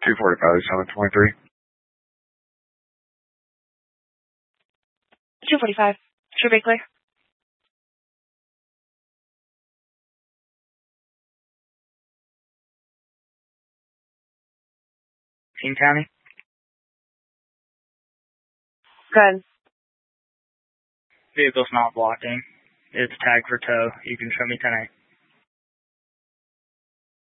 245, 723. 245. Should be clear. King County? Good. Vehicle's not blocking. It's tagged for tow. You can show me 10-8.